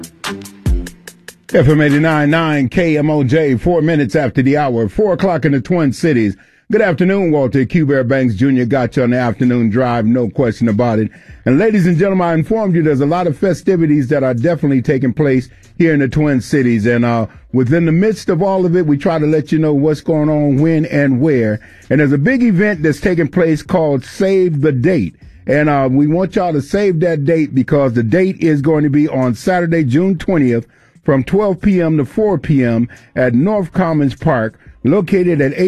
FM 89.9 KMOJ, 4 minutes after the hour, 4 o'clock in the Twin Cities. Good afternoon, Walter Q. Bear Banks Jr. got you on the afternoon drive, no question about it. And ladies and gentlemen, I informed you there's a lot of festivities that are definitely taking place here in the Twin Cities. And within the midst of all of it, we try to let you know what's going on, when, and where. And there's a big event that's taking place called Save the Date. And we want y'all to save that date because the date is going to be on Saturday, June 20th, from 12 p.m. to 4 p.m. at North Commons Park, located at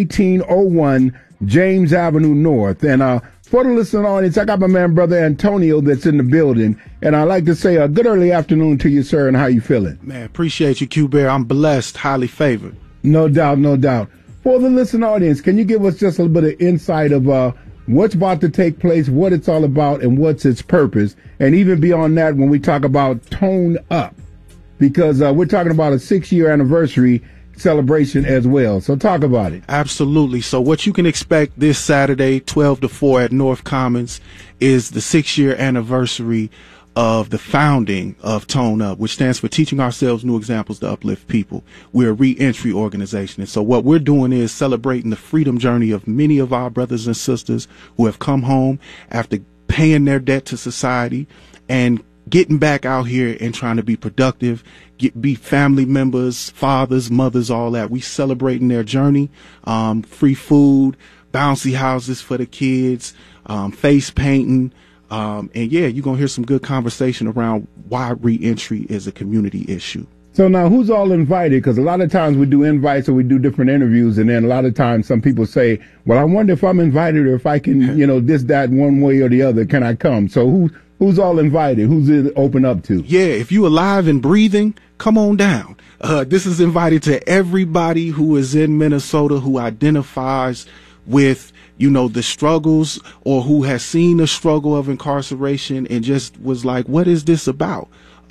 1801 James Avenue North. And for the listening audience, I got my man, Brother Antonio, that's in the building. And I'd like to say a good early afternoon to you, sir, and how you feeling? Man, appreciate you, Q-Bear. I'm blessed, highly favored. No doubt, no doubt. For the listening audience, can you give us just a little bit of insight of what's about to take place, what it's all about, and what's its purpose? And even beyond that, when we talk about Tone Up, because we're talking about a 6-year anniversary celebration as well. So talk about it. Absolutely. So what you can expect this Saturday, 12 to 4 at North Commons, is the 6-year anniversary of the founding of Tone Up, which stands for Teaching Ourselves New Examples to Uplift People. We're a re-entry organization. And so what we're doing is celebrating the freedom journey of many of our brothers and sisters who have come home after paying their debt to society and getting back out here and trying to be productive, be family members, fathers, mothers, all that. We celebrating their journey, free food, bouncy houses for the kids, face painting. And yeah, you're going to hear some good conversation around why reentry is a community issue. So now who's all invited? Because a lot of times we do invites or we do different interviews. And then a lot of times some people say, well, I wonder if I'm invited or if I can, this, that, one way or the other. Can I come? So who's all invited? Who's it open up to? Yeah, if you alive and breathing, come on down. This is invited to everybody who is in Minnesota who identifies with, the struggles or who has seen the struggle of incarceration and just was like, what is this about?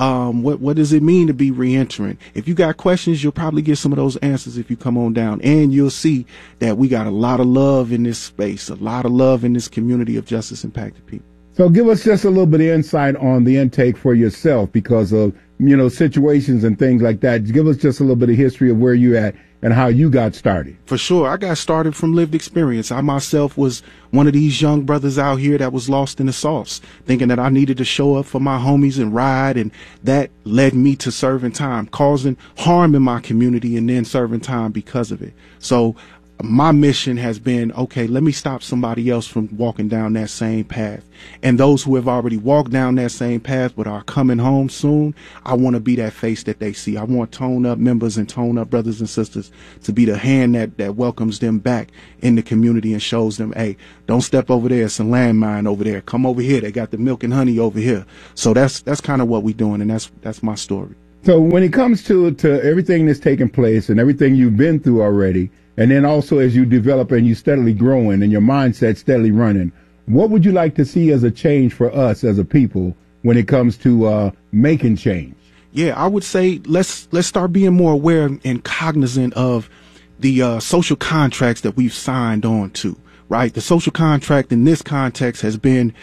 What does it mean to be reentering? If you got questions, you'll probably get some of those answers if you come on down, and you'll see that we got a lot of love in this space, a lot of love in this community of justice impacted people. So give us just a little bit of insight on the intake for yourself because of, situations and things like that. Give us just a little bit of history of where you at and how you got started. For sure. I got started from lived experience. I myself was one of these young brothers out here that was lost in the sauce, thinking that I needed to show up for my homies and ride. And that led me to serving time, causing harm in my community and then serving time because of it. So my mission has been, okay, let me stop somebody else from walking down that same path. And those who have already walked down that same path but are coming home soon, I want to be that face that they see. I want Tone Up members and Tone Up brothers and sisters to be the hand that welcomes them back in the community and shows them, hey, don't step over there. It's a landmine over there. Come over here. They got the milk and honey over here. So that's kind of what we're doing. And that's my story. So when it comes to everything that's taking place and everything you've been through already, and then also as you develop and you steadily growing and your mindset steadily running, what would you like to see as a change for us as a people when it comes to making change? Yeah, I would say let's start being more aware and cognizant of the social contracts that we've signed on to, right? The social contract in this context has been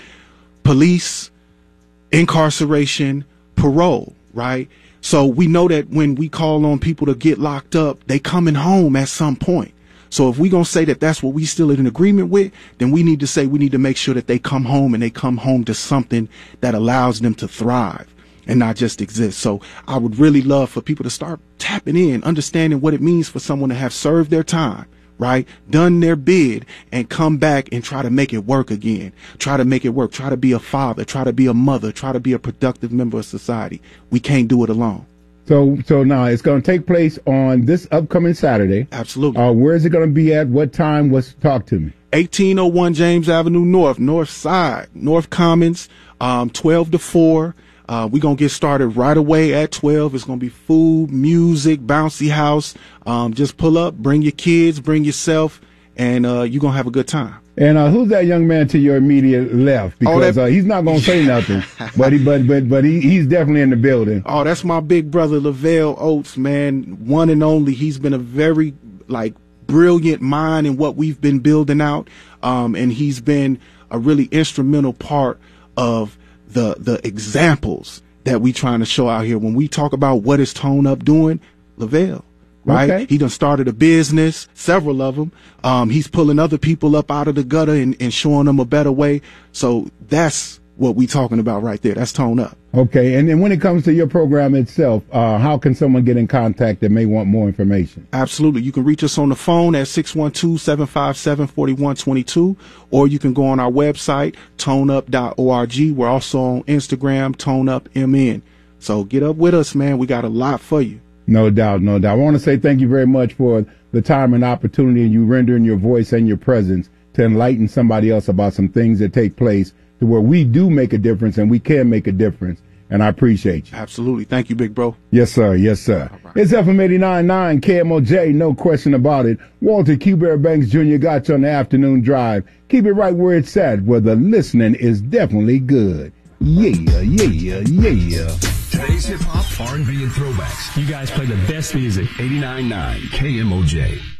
police, incarceration, parole, right? So we know that when we call on people to get locked up, they coming home at some point. So if we're going to say that that's what we still in agreement with, then we need to say we need to make sure that they come home and they come home to something that allows them to thrive and not just exist. So I would really love for people to start tapping in, understanding what it means for someone to have served their time, right? Done their bid and come back and try to make it work again. Try to make it work. Try to be a father. Try to be a mother. Try to be a productive member of society. We can't do it alone. So now it's going to take place on this upcoming Saturday. Absolutely. Where is it going to be at? What time? Talk to me. 1801 James Avenue North Side, North Commons, 12 to 4. We're going to get started right away at 12. It's going to be food, music, bouncy house. Just pull up, bring your kids, bring yourself, and you're going to have a good time. And who's that young man to your immediate left? Because he's not going to say nothing, but he's definitely in the building. Oh, that's my big brother, Lavelle Oates, man, one and only. He's been a very brilliant mind in what we've been building out, and he's been a really instrumental part of the examples that we trying to show out here. When we talk about what is Tone Up doing, Lavelle, right? Okay. He done started a business, several of them. He's pulling other people up out of the gutter and showing them a better way. So that's what we talking about right there. That's Tone Up. Okay, and then when it comes to your program itself, how can someone get in contact that may want more information? Absolutely. You can reach us on the phone at 612-757-4122, or you can go on our website, toneup.org. We're also on Instagram, ToneUpMN. So get up with us, man. We got a lot for you. No doubt, no doubt. I want to say thank you very much for the time and opportunity you rendering your voice and your presence to enlighten somebody else about some things that take place to where we do make a difference and we can make a difference. And I appreciate you. Absolutely. Thank you, big bro. Yes, sir. Yes, sir. Right. It's FM 89.9 KMOJ. No question about it. Walter Q. Bear Banks Jr. got you on the afternoon drive. Keep it right where it's at, where the listening is definitely good. Yeah, yeah, yeah. Today's hip hop, R&B, and throwbacks. You guys play the best music. 89.9 KMOJ.